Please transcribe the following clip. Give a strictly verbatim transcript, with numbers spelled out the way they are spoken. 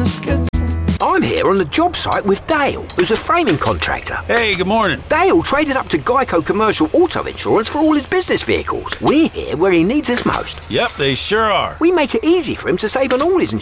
the skits. I'm here on the job site with Dale, who's a framing contractor. Hey, good morning. Dale traded up to Geico Commercial Auto Insurance for all his business vehicles. We're here where he needs us most. Yep, they sure are. We make it easy for him to save on all his insurance.